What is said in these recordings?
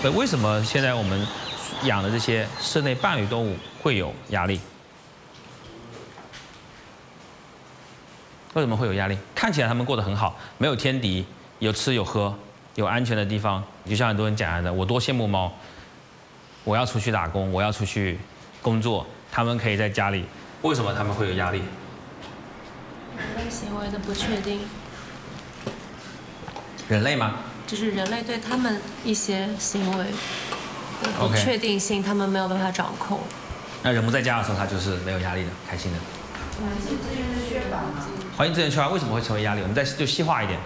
为什么现在我们养的这些室内伴侣动物会有压力？为什么会有压力？看起来他们过得很好，没有天敌，有吃有喝，有安全的地方。就像很多人讲的，我多羡慕猫。我要出去打工，我要出去工作，他们可以在家里。为什么他们会有压力？ 人类行为的不确定。 人类吗？ 就是人类对他们一些行为的不确定性，他们没有办法掌控。 那人不在家的时候，他就是没有压力的，开心的。 环境资源的缺乏吗？ 环境资源缺乏为什么会成为压力？我们再就细化一点。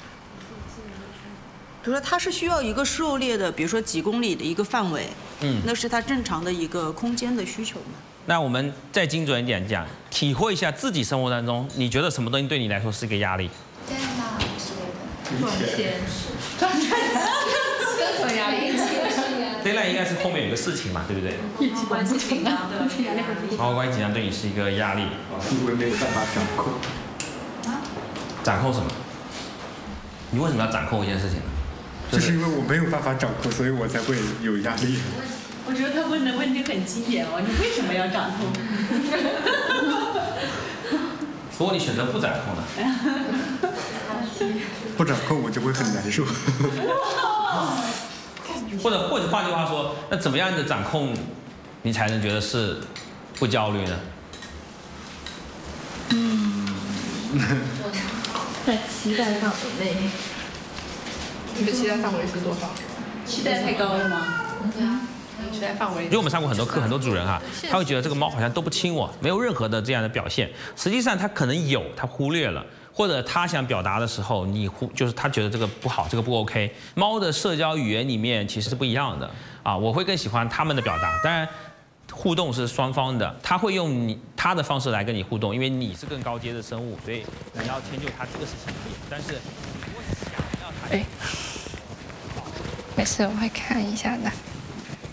比如说，它是需要一个狩猎的，比如说几公里的一个范围，那是它正常的一个空间的需求嘛。 那我们再精准一点讲，体会一下自己生活当中，你觉得什么东西对你来说是一个压力？ 电脑之类的。 赚钱， 更有压力。 deadline 应该是后面有个事情嘛，对不对？ 关系紧张对我压力。 然后关系紧张对你是一个压力。 因为没有办法掌控。 掌控什么？你为什么要掌控一件事情呢？ 就是因为我没有办法掌控，所以我才会有压力。 我觉得他问的问题很经典哦，你为什么要掌控？ 如果你选择不掌控呢？ 不掌控我就会很难受。 或者换句话说，那怎么样的掌控，你才能觉得是不焦虑呢？ 在期待范围内。 你的期待范围是多少？ 期待太高了吗？ 对啊，期待范围。 因为我们上过很多课，很多主人他会觉得这个猫好像都不亲我，没有任何的这样的表现。实际上他可能有，他忽略了。 或者他想表达的时候，就是他觉得这个不好，这个不 OK。猫的社交语言里面其实是不一样的啊，我会更喜欢他们的表达。当然，互动是双方的，他会用他的方式来跟你互动，因为你是更高阶的生物，所以你要迁就他这个事情可以。但是如果想要他， 没事，我会看一下的。